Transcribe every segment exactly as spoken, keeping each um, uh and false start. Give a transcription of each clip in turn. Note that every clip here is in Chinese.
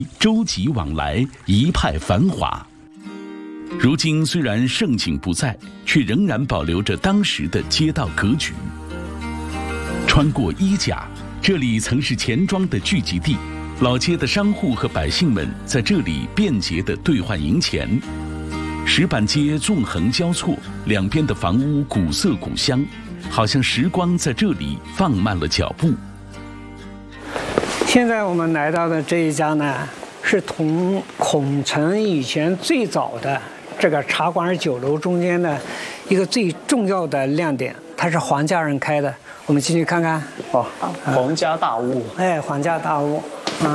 舟楫往来，一派繁华。如今虽然盛景不在，却仍然保留着当时的街道格局。穿过一甲，这里曾是钱庄的聚集地，老街的商户和百姓们在这里便捷地兑换银钱。石板街纵横交错，两边的房屋古色古香，好像时光在这里放慢了脚步。 现在我们来到的这一家呢，是同孔城以前最早的这个茶馆酒楼中间的一个最重要的亮点，它是皇家人开的。我们进去看看。 哦，皇家大屋。 哎，皇家大屋啊。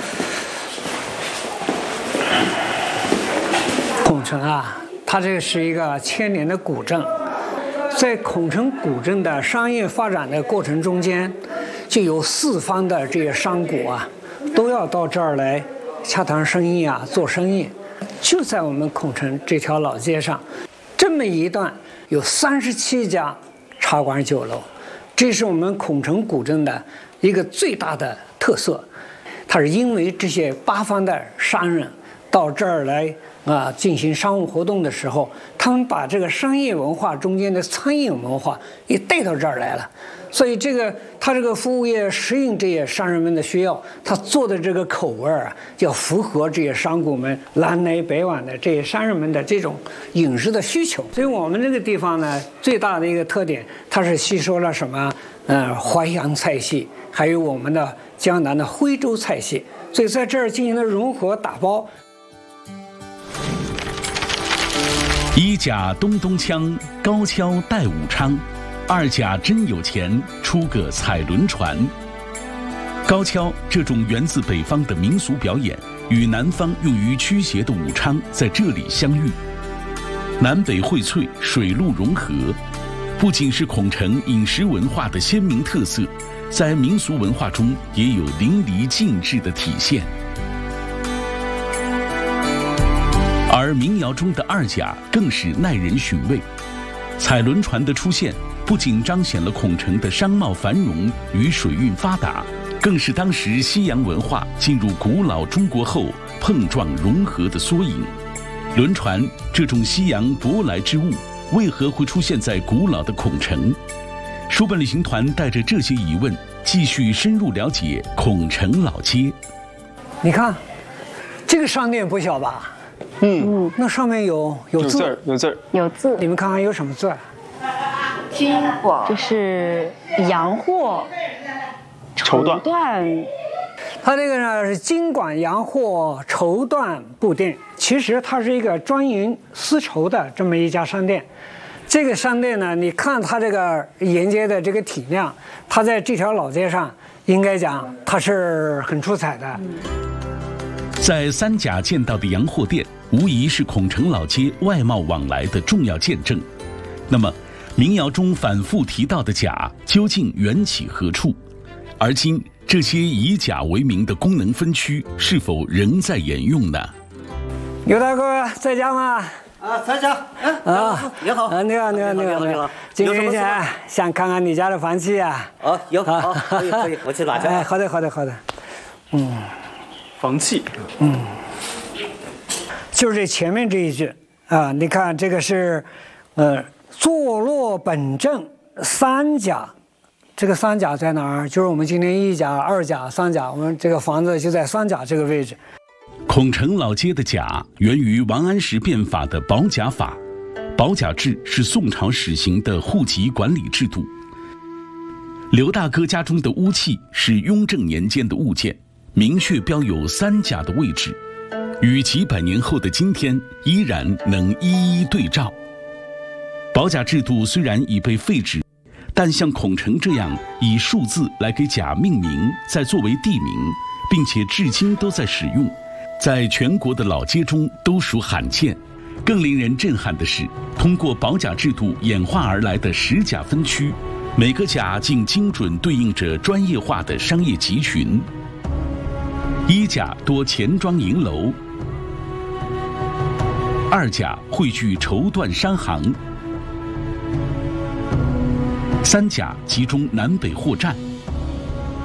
孔城啊，它这是一个千年的古镇，在孔城古镇的商业发展的过程中间，就有四方的这些商贾啊，都要到这儿来洽谈生意啊，做生意。就在我们孔城这条老街上，这么一段有三十七家茶馆酒楼，这是我们孔城古镇的一个最大的特色。它是因为这些八方的商人到这儿来啊进行商务活动的时候，他们把这个商业文化中间的餐饮文化也带到这儿来了。所以这个他这个服务业适应这些商人们的需要，他做的这个口味啊，要符合这些商贾们南来北往的这些商人们的这种饮食的需求。所以我们这个地方呢，最大的一个特点，它是吸收了什么？呃，淮扬菜系，还有我们的江南的徽州菜系，所以在这儿进行了融合打包。 一甲东东锵，高跷带武昌。二甲真有钱，出个彩轮船。高跷这种源自北方的民俗表演，与南方用于驱邪的武昌在这里相遇，南北荟萃，水陆融合，不仅是孔城饮食文化的鲜明特色，在民俗文化中也有淋漓尽致的体现。而民谣中的二甲更是耐人寻味，彩轮船的出现不仅彰显了孔城的商贸繁荣与水运发达，更是当时西洋文化进入古老中国后碰撞融合的缩影。轮船这种西洋舶来之物，为何会出现在古老的孔城？书本旅行团带着这些疑问，继续深入了解孔城老街。 你看，这个商店不小吧？嗯，那上面有有字， 有字，有字， 有字。 你们看看有什么字？ 金广，这是洋货绸缎。 缎， 它这个呢是金广洋货绸缎布店，其实它是一个专营丝绸的这么一家商店。这个商店呢，你看它这个沿街的这个体量，它在这条老街上，应该讲它是很出彩的。 在三甲见到的洋货店，无疑是孔城老街外贸往来的重要见证。那么，民谣中反复提到的甲究竟缘起何处？而今这些以甲为名的功能分区是否仍在沿用呢？ 刘大哥在家吗？ 啊，在家。啊，你好。 啊，你好，你好，你好，你好。今天想想看看你家的房契啊。 哦，有，好，可以，可以，我去拿去。 哎，好的，好的，好的。嗯， 房契。 嗯，就是这前面这一句啊，你看这个是，呃。坐落本镇三甲，这个三甲在哪儿？就是我们今天一甲、二甲、三甲，我们这个房子就在三甲这个位置。 孔城老街的甲源于王安石变法的保甲法，保甲制是宋朝实行的户籍管理制度。刘大哥家中的屋契是雍正年间的物件，明确标有三甲的位置，与几百年后的今天依然能一一对照。保甲制度虽然已被废止，但像孔城这样以数字来给甲命名，再作为地名，并且至今都在使用，在全国的老街中都属罕见。更令人震撼的是，通过保甲制度演化而来的十甲分区，每个甲竟精准对应着专业化的商业集群。一甲多钱庄银楼，二甲汇聚绸缎商行，三甲集中南北货站，